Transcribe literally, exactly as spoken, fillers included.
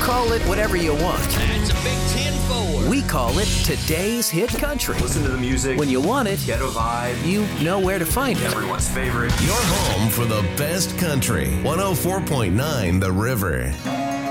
call it whatever you want. That's a big ten four. We call it Today's Hit Country. Listen to the music. When you want it, Ghetto vibe. you know where to find it. Everyone's favorite. Your home for the best country. one oh four point nine The River.